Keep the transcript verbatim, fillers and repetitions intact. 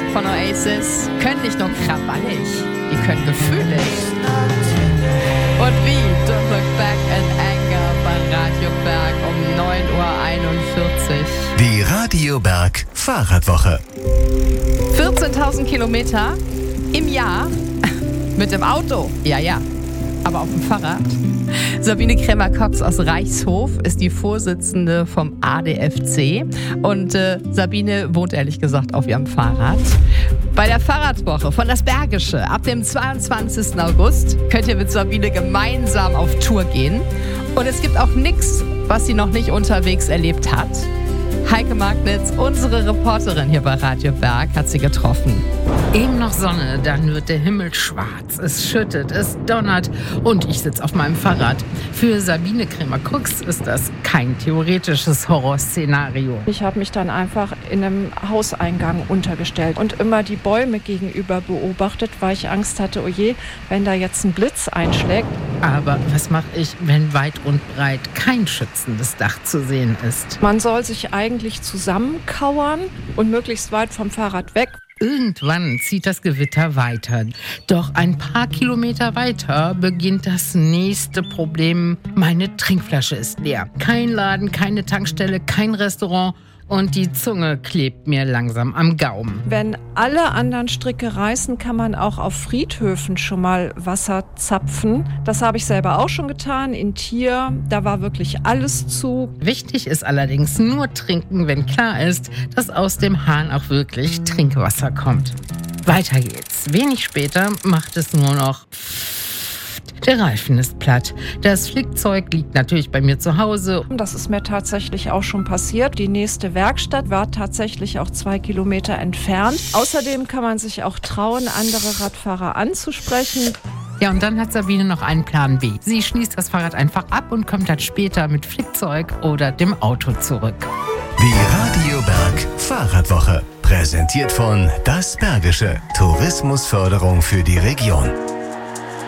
von Oasis können nicht nur krawallig, die können gefühlig. Und wie Don't Look Back in Anger bei Radio Berg um neun Uhr einundvierzig. Die Radio Berg Fahrradwoche. vierzehntausend Kilometer im Jahr mit dem Auto. Ja, ja, aber auf dem Fahrrad. Sabine Krämer-Cox aus Reichshof ist die Vorsitzende vom A D F C und äh, Sabine wohnt ehrlich gesagt auf ihrem Fahrrad. Bei der Fahrradwoche von Das Bergische ab dem zweiundzwanzigsten August könnt ihr mit Sabine gemeinsam auf Tour gehen. Und es gibt auch nichts, was sie noch nicht unterwegs erlebt hat. Heike Magnitz, unsere Reporterin hier bei Radio Berg, hat sie getroffen. Eben noch Sonne, dann wird der Himmel schwarz. Es schüttet, es donnert und ich sitze auf meinem Fahrrad. Für Sabine Krämer-Cox ist das kein theoretisches Horrorszenario. Ich habe mich dann einfach in einem Hauseingang untergestellt und immer die Bäume gegenüber beobachtet, weil ich Angst hatte, oh je, wenn da jetzt ein Blitz einschlägt. Aber was mache ich, wenn weit und breit kein schützendes Dach zu sehen ist? Man soll sich eigentlich zusammenkauern und möglichst weit vom Fahrrad weg. Irgendwann zieht das Gewitter weiter. Doch ein paar Kilometer weiter beginnt das nächste Problem. Meine Trinkflasche ist leer. Kein Laden, keine Tankstelle, kein Restaurant. Und die Zunge klebt mir langsam am Gaumen. Wenn alle anderen Stricke reißen, kann man auch auf Friedhöfen schon mal Wasser zapfen. Das habe ich selber auch schon getan. In Tier, da war wirklich alles zu. Wichtig ist allerdings nur trinken, wenn klar ist, dass aus dem Hahn auch wirklich Trinkwasser kommt. Weiter geht's. Wenig später macht es nur noch... Der Reifen ist platt. Das Flickzeug liegt natürlich bei mir zu Hause. Das ist mir tatsächlich auch schon passiert. Die nächste Werkstatt war tatsächlich auch zwei Kilometer entfernt. Außerdem kann man sich auch trauen, andere Radfahrer anzusprechen. Ja, und dann hat Sabine noch einen Plan B. Sie schließt das Fahrrad einfach ab und kommt dann später mit Flickzeug oder dem Auto zurück. Die Radio Berg Fahrradwoche. Präsentiert von Das Bergische. Tourismusförderung für die Region.